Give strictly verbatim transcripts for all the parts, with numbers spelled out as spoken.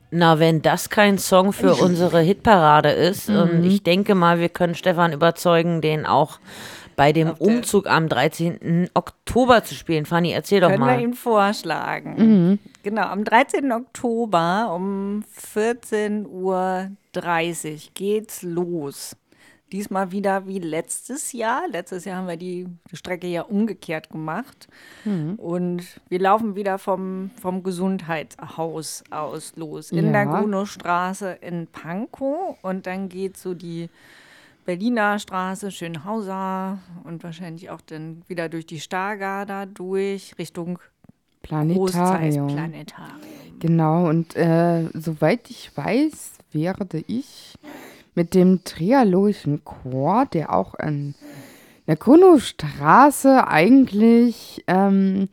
Na, wenn das kein Song für unsere Hitparade ist, und ich denke mal, wir können Stefan überzeugen, den auch bei dem Auf der- Umzug am dreizehnten Oktober zu spielen. Fanny, erzähl doch Können wir mal. ihm vorschlagen. Genau, am dreizehnten Oktober um vierzehn Uhr dreißig geht's los. Diesmal wieder wie letztes Jahr. Letztes Jahr haben wir die Strecke ja umgekehrt gemacht. Und wir laufen wieder vom, vom Gesundheitshaus aus los. In der Ja. Grunow-Straße in Pankow. Und dann geht so die Berliner Straße, Schönhauser und wahrscheinlich auch dann wieder durch die Stargarder durch Richtung Planetarium. Großzeisplanetarium. Genau, und äh, soweit ich weiß, werde ich mit dem triologischen Chor, der auch an der Kuno-Straße eigentlich ähm,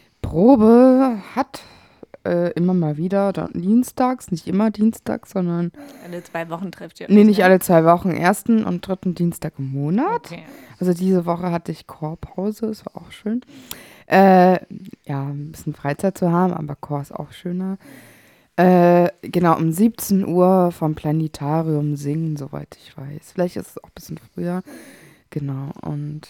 Probe hat, äh, immer mal wieder, dann dienstags, nicht immer dienstags, sondern, Alle zwei Wochen trefft ihr nee, euch, nicht ne? alle zwei Wochen, ersten und dritten Dienstag im Monat. Okay. Also diese Woche hatte ich Chorpause, das war auch schön. Äh, ja, ein bisschen Freizeit zu haben, aber Chor ist auch schöner. Äh, genau, um siebzehn Uhr vom Planetarium singen, soweit ich weiß. Vielleicht ist es auch ein bisschen früher. Genau, und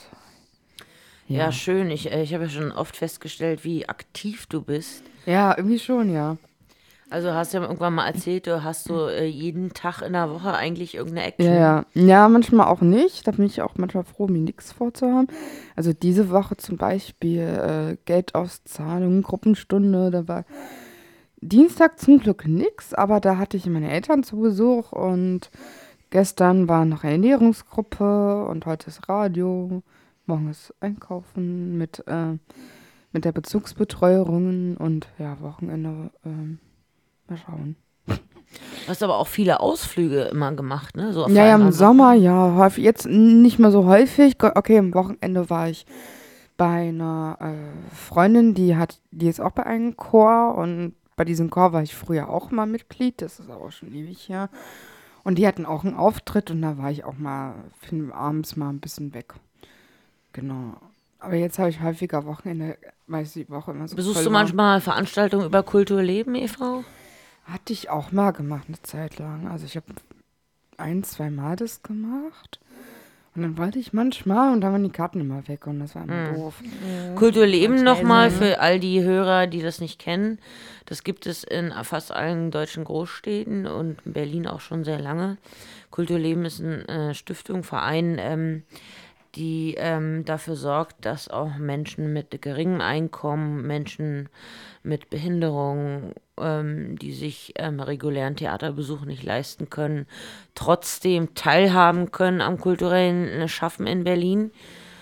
Ja, ja. schön. Ich, äh, ich habe ja schon oft festgestellt, wie aktiv du bist. Ja, irgendwie schon, ja. Also hast ja irgendwann mal erzählt, du hast so äh, jeden Tag in der Woche eigentlich irgendeine Action. Ja, ja. Ja, manchmal auch nicht. Da bin ich auch manchmal froh, mir nichts vorzuhaben. Also diese Woche zum Beispiel äh, Geldauszahlung, Gruppenstunde, da war Dienstag zum Glück nix, aber da hatte ich meine Eltern zu Besuch und gestern war noch Ernährungsgruppe und heute ist Radio. Morgen ist Einkaufen mit, äh, mit der Bezugsbetreuerin und ja, Wochenende ähm, mal schauen. Du hast aber auch viele Ausflüge immer gemacht, ne? So vor Ja, ja, allem im am Sommer, ja, häufig. Jetzt nicht mehr so häufig. Go- Okay, am Wochenende war ich bei einer äh, Freundin, die hat, die ist auch bei einem Chor und bei diesem Chor war ich früher auch mal Mitglied, das ist aber auch schon ewig her. Und die hatten auch einen Auftritt und da war ich auch mal für abends mal ein bisschen weg. Genau. Aber jetzt habe ich häufiger Wochenende, weil ich die Woche immer so Besuchst voll du war. manchmal Veranstaltungen über Kulturleben, Eva? Hatte ich auch mal gemacht, eine Zeit lang. Also ich habe ein, zwei Mal das gemacht. Und dann wollte ich manchmal und dann waren die Karten immer weg und das war immer doof. Kulturleben Schnell nochmal sein, für all die Hörer, die das nicht kennen. Das gibt es in fast allen deutschen Großstädten und in Berlin auch schon sehr lange. Kulturleben ist eine äh, Stiftung, Verein, ähm, die ähm, dafür sorgt, dass auch Menschen mit geringem Einkommen, Menschen mit Behinderung, ähm, die sich ähm, regulären Theaterbesuch nicht leisten können, trotzdem teilhaben können am kulturellen äh, Schaffen in Berlin.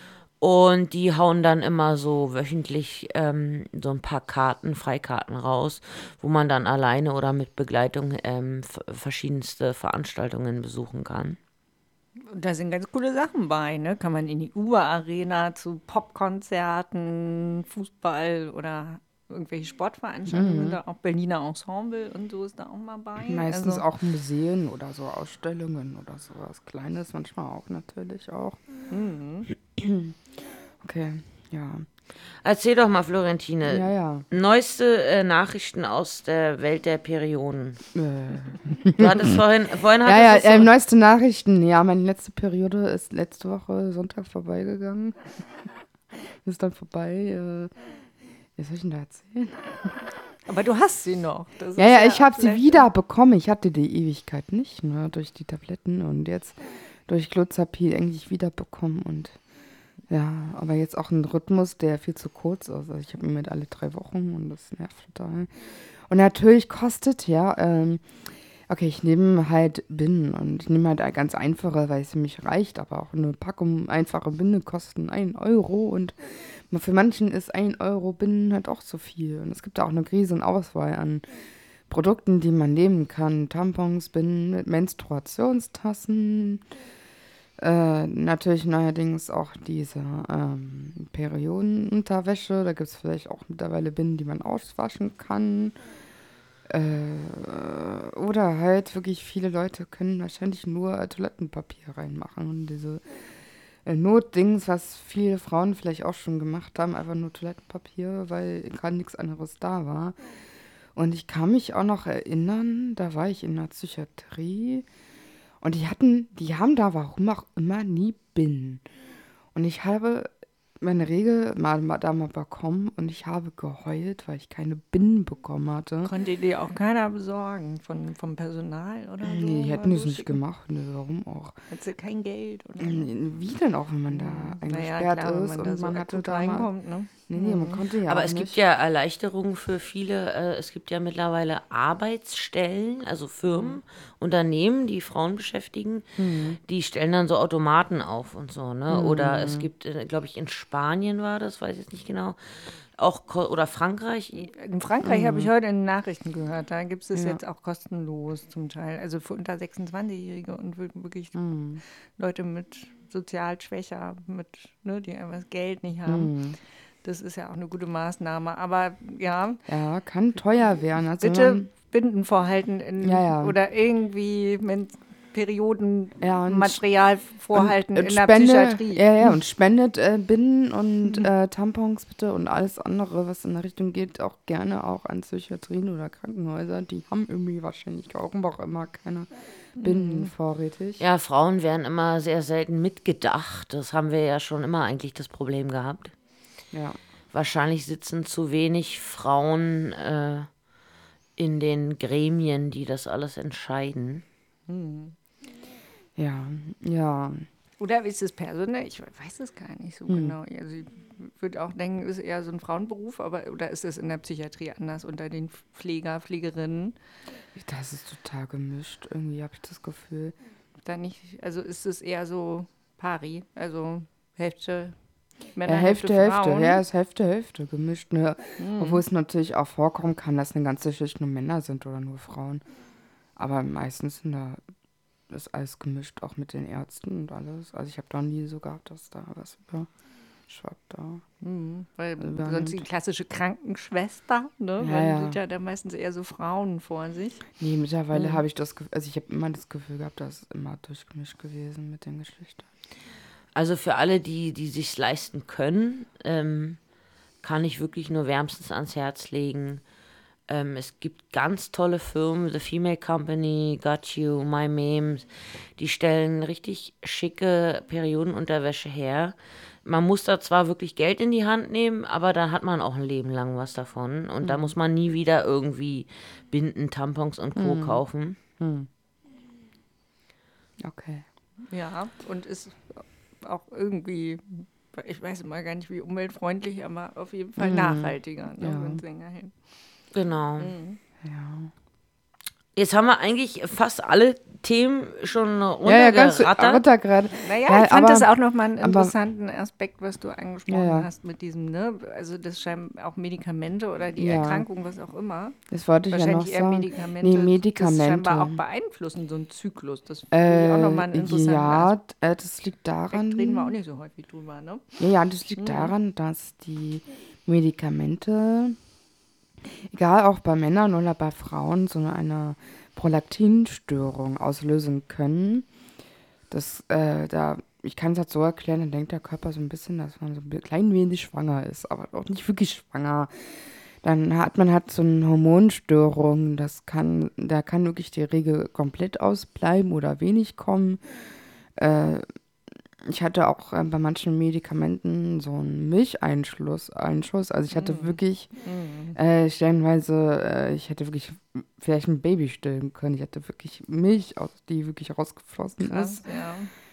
Und die hauen dann immer so wöchentlich ähm, so ein paar Karten, Freikarten raus, wo man dann alleine oder mit Begleitung ähm, f- verschiedenste Veranstaltungen besuchen kann. Und da sind ganz coole Sachen bei, ne? Kann man in die U-Arena zu Popkonzerten, Fußball oder irgendwelche Sportveranstaltungen, da auch Berliner Ensemble und so ist da auch mal bei. Meistens Also, auch Museen oder so Ausstellungen oder sowas Kleines, manchmal auch natürlich auch. Okay, ja. Erzähl doch mal, Florentine, Ja, ja. neueste äh, Nachrichten aus der Welt der Perioden. Äh. Du hattest vorhin, vorhin Ja, ja, hattest du ähm, so, neueste Nachrichten. Ja, meine letzte Periode ist letzte Woche Sonntag vorbeigegangen. Ist dann vorbei. Äh, was soll ich denn da erzählen? aber du hast sie noch. Das Ja, ist ja, ich habe sie vielleicht- wieder bekommen. Ich hatte die Ewigkeit nicht, ne, durch die Tabletten und jetzt durch Clozapil eigentlich wieder bekommen und ja, aber jetzt auch ein Rhythmus, der viel zu kurz ist. Also ich habe ihn mit alle drei Wochen und das nervt total. Und natürlich kostet, ja, ähm, okay, ich nehme halt Binden und ich nehme halt ganz einfache, weil es für mich reicht, aber auch eine Packung einfache Binde kosten ein Euro und für manchen ist ein Euro Binden halt auch zu viel. Und es gibt da auch eine riesen Auswahl an Produkten, die man nehmen kann. Tampons, Binden, Menstruationstassen, äh, natürlich neuerdings auch diese ähm, Periodenunterwäsche. Da gibt es vielleicht auch mittlerweile Binden, die man auswaschen kann. Äh, oder halt wirklich viele Leute können wahrscheinlich nur äh, Toilettenpapier reinmachen. Und diese äh, Notdings, was viele Frauen vielleicht auch schon gemacht haben, einfach nur Toilettenpapier, weil gerade nichts anderes da war. Und ich kann mich auch noch erinnern, da war ich in der Psychiatrie und die hatten, die haben da warum auch immer nie Binden. Und ich habe meine Regel mal, mal da mal bekommen und ich habe geheult, weil ich keine Binden bekommen hatte. Konnte dir auch keiner besorgen von, vom Personal oder so? Nee, hätten die es nicht gemacht. Nee, warum auch? Hat sie kein Geld? Oder? Wie denn auch, wenn man da eingesperrt naja, klar, ist wenn man und da so man hatte akut da mal... reinkommt, ne? Nee, nee, man konnte ja Aber auch es gibt nicht. ja Erleichterungen für viele. Äh, es gibt ja mittlerweile Arbeitsstellen, also Firmen, Unternehmen, die Frauen beschäftigen. Die stellen dann so Automaten auf und so, ne? Oder es gibt, äh, glaube ich, in Spanien war das, weiß ich jetzt nicht genau, auch ko- oder Frankreich. In Frankreich habe ich heute in den Nachrichten gehört, da gibt es das jetzt auch kostenlos zum Teil. Also für unter sechsundzwanzigjährige und wir- wirklich Leute mit sozial schwächer, mit, ne, die einfach das Geld nicht haben. Das ist ja auch eine gute Maßnahme. Aber ja, Ja, kann teuer werden. Also wenn bitte man, Binden vorhalten in, Ja, ja. oder irgendwie mit Ja, und- Periodenmaterial vorhalten und in der Spende, Psychiatrie. Ja, ja, und spendet äh, Binden und äh, Tampons bitte und alles andere, was in der Richtung geht, auch gerne auch an Psychiatrien oder Krankenhäuser. Die haben irgendwie wahrscheinlich auch auch immer keine Binden vorrätig. Ja, Frauen werden immer sehr selten mitgedacht. Das haben wir ja schon immer eigentlich das Problem gehabt. Ja. Wahrscheinlich sitzen zu wenig Frauen äh, in den Gremien, die das alles entscheiden. Ja, ja. Oder ist es personell? Ich weiß es gar nicht so genau. Also ich würde auch denken, ist eher so ein Frauenberuf, aber oder ist es in der Psychiatrie anders unter den Pfleger, Pflegerinnen? Das ist total gemischt. Irgendwie habe ich das Gefühl. Da nicht, also ist es eher so pari, also Hälfte Männer, Ja, Hälfte, Hälfte. Frauen. Ja, ist Hälfte, Hälfte gemischt. Ne? Obwohl es natürlich auch vorkommen kann, dass eine ganze Schicht nur Männer sind oder nur Frauen. Aber meistens sind da ist alles gemischt, auch mit den Ärzten und alles. Also ich habe da nie so gehabt, dass da was überschwappt da. Mhm, weil Übernimmt. sonst die klassische Krankenschwester, ne? Ja, Man ja. sieht ja da meistens eher so Frauen vor sich. Nee, mittlerweile habe ich das Gefühl, also ich habe immer das Gefühl gehabt, dass es immer durchgemischt gewesen mit den Geschlechtern. Also für alle, die, die sich leisten können, ähm, kann ich wirklich nur wärmstens ans Herz legen. Ähm, es gibt ganz tolle Firmen, The Female Company, Got You, My Memes, die stellen richtig schicke Periodenunterwäsche her. Man muss da zwar wirklich Geld in die Hand nehmen, aber dann hat man auch ein Leben lang was davon. Und da muss man nie wieder irgendwie Binden, Tampons und Co. kaufen. Okay. Ja, und ist auch irgendwie, ich weiß mal gar nicht wie umweltfreundlich, aber auf jeden Fall nachhaltiger, ne, Ja. wenn es länger hält. Genau. Ja. Jetzt haben wir eigentlich fast alle Themen schon Ja, ja, ganz runtergerattert. runter gerade. Naja, Ja, ich fand aber- das auch nochmal einen aber- interessanten Aspekt, was du angesprochen Ja, ja. hast mit diesem, ne? Also das scheinen auch Medikamente oder die Ja. Erkrankung, was auch immer. Das wollte ich ja noch Wahrscheinlich eher sagen. Medikamente, Nee, das Medikamente. scheinbar auch beeinflussen, so ein Zyklus. Das finde ich auch nochmal einen Äh, interessanten ja, Aspekt. äh, das liegt daran. Reden wir auch nicht so häufig drüber, ne? Ja, ja, das liegt daran, dass die Medikamente, egal auch bei Männern oder bei Frauen, so eine Prolaktinstörung auslösen können. Das, äh, da, ich kann es halt so erklären, dann denkt der Körper so ein bisschen, dass man so ein klein wenig schwanger ist, aber auch nicht wirklich schwanger. Dann hat man halt so eine Hormonstörung, das kann, da kann wirklich die Regel komplett ausbleiben oder wenig kommen. Äh, ich hatte auch äh, bei manchen Medikamenten so einen Milcheinschuss. Einschuss. Also ich hatte wirklich äh, stellenweise, äh, ich hätte wirklich vielleicht ein Baby stillen können. Ich hatte wirklich Milch, aus, die wirklich rausgeflossen Krass, ist. ja.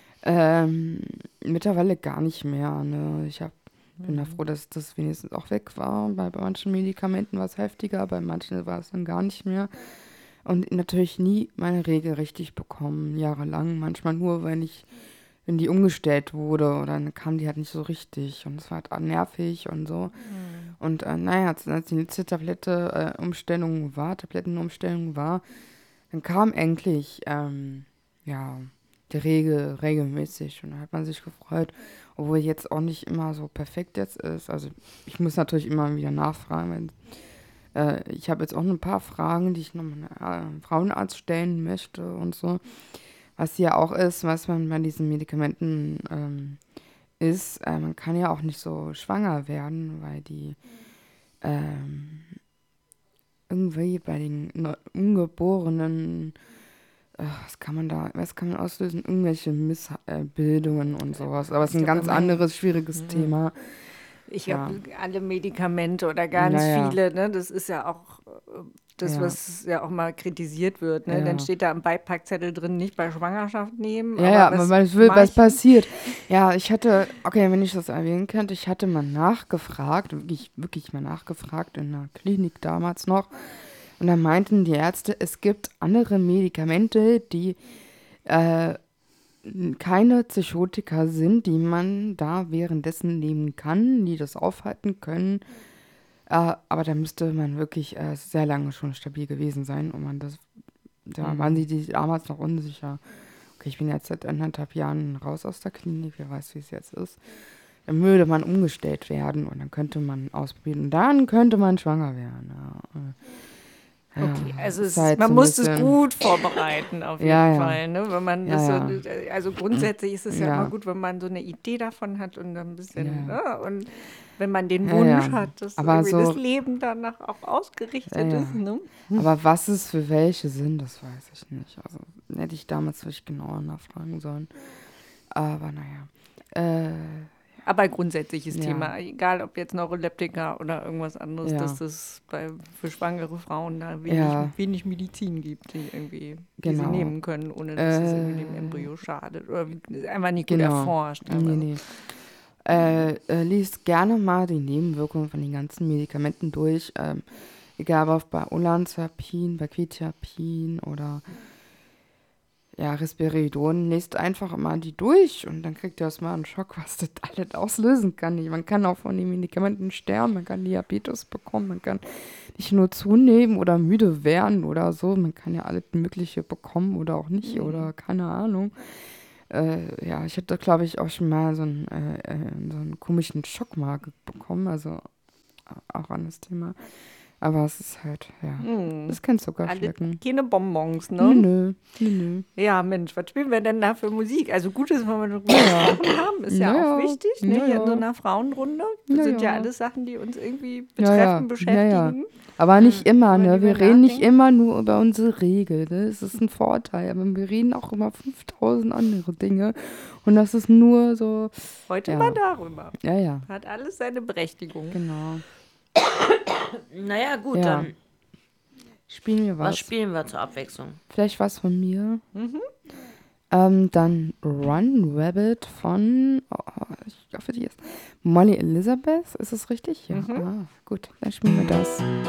Ähm, mittlerweile gar nicht mehr. Ne? Ich hab, bin da froh, dass das wenigstens auch weg war. Bei, bei manchen Medikamenten war es heftiger, bei manchen war es dann gar nicht mehr. Und natürlich nie meine Regel richtig bekommen, jahrelang. Manchmal nur, wenn ich, wenn die umgestellt wurde oder dann kam die halt nicht so richtig. Und es war halt nervig und so. Und äh, naja, als, als die letzte Tablette äh, Umstellung war, Tablettenumstellung war, dann kam endlich, ähm, ja, die Regel regelmäßig. Und da hat man sich gefreut, obwohl jetzt auch nicht immer so perfekt jetzt ist. Also ich muss natürlich immer wieder nachfragen, wenn äh, ich habe jetzt auch ein paar Fragen, die ich nochmal einem Frauenarzt stellen möchte und so. Was ja auch ist, was man bei diesen Medikamenten ähm, ist, äh, man kann ja auch nicht so schwanger werden, weil die ähm, irgendwie bei den Neu- Ungeborenen, äh, was kann man da, was kann man auslösen? Irgendwelche Missbildungen und sowas. Aber es ist ein Ich glaub, ganz wenn man- anderes, schwieriges Thema. Ich Ja. habe alle Medikamente oder ganz Naja. viele, ne? Das ist ja auch äh, das, Ja. was ja auch mal kritisiert wird. Ne? Ja. Dann steht da am Beipackzettel drin, nicht bei Schwangerschaft nehmen. Ja, ja, aber aber was will, was manch- passiert? Ja, ich hatte, okay, wenn ich das erwähnen könnte, ich hatte mal nachgefragt, wirklich, wirklich mal nachgefragt in der Klinik damals noch. Und da meinten die Ärzte, es gibt andere Medikamente, die äh, keine Psychotika sind, die man da währenddessen nehmen kann, die das aufhalten können. Äh, aber da müsste man wirklich äh, sehr lange schon stabil gewesen sein, und man das, da waren sie die damals noch unsicher. Okay, ich bin jetzt seit anderthalb Jahren raus aus der Klinik, wer weiß, wie es jetzt ist. Dann würde man umgestellt werden und dann könnte man ausprobieren. Und dann könnte man schwanger werden. Ja. Ja, Okay, also ist es, halt man so ein muss es bisschen- gut vorbereiten auf jeden Ja, ja. Fall, ne? Wenn man Ja, das ja. so, also grundsätzlich ist es ja, Ja. immer gut, wenn man so eine Idee davon hat und ein bisschen, Ja. ne? Und wenn man den Ja, Wunsch ja. hat, dass Aber irgendwie so- das Leben danach auch ausgerichtet Ja, ja. ist, ne? Aber was es für welche sind, das weiß ich nicht. Also hätte ich damals wirklich genauer nachfragen sollen. Aber naja. Äh, Aber grundsätzliches Ja. Thema, egal ob jetzt Neuroleptika oder irgendwas anderes, Ja. dass es bei, für schwangere Frauen da wenig, Ja. wenig Medizin gibt, die irgendwie die Genau. sie nehmen können, ohne dass es irgendwie dem Äh, Embryo schadet oder wie- einfach nicht gut Genau. erforscht. nee, aber- nee. Äh, äh, liest gerne mal die Nebenwirkungen von den ganzen Medikamenten durch. Ähm, egal ob bei Olanzapin, bei Quetiapin oder ja, Risperidon, lest einfach mal die durch und dann kriegt ihr erstmal einen Schock, was das alles auslösen kann. Man kann auch von den Medikamenten sterben, man kann Diabetes bekommen, man kann nicht nur zunehmen oder müde werden oder so, man kann ja alles Mögliche bekommen oder auch nicht oder keine Ahnung. Äh, ja, ich hatte, glaube ich, auch schon mal so einen, äh, äh, so einen komischen Schock mal ge- bekommen, also auch an das Thema. Aber es ist halt, ja, Hm. es kann Zucker Alle, schmecken. keine Bonbons, Nö, ne? nö, nö, nö. Ja, Mensch, was spielen wir denn da für Musik? Also gut ist, wenn wir darüber gesprochen haben, ist ja, Ja, auch ja. wichtig, ne? Ja, Hier in so ja. einer Frauenrunde. Das Ja, sind ja ja. alles Sachen, die uns irgendwie Ja, ja. betreffen, beschäftigen. Ja, ja. Aber nicht immer, über ne? die Wir wir reden nicht nachdenken. immer nur über unsere Regel, ne? Das ist ein Vorteil, aber wir reden auch über fünftausend andere Dinge. Und das ist nur so, Heute Ja. mal darüber. ja, ja, Hat alles seine Berechtigung. genau. Naja, gut, Ja. dann Spielen wir was was? spielen wir zur Abwechslung? Vielleicht was von mir. Mhm. Ähm, dann Run Rabbit von, oh, ich hoffe, die ist Molly Elizabeth. Ist es richtig? Ja. Mhm. Ah, gut, dann spielen wir das.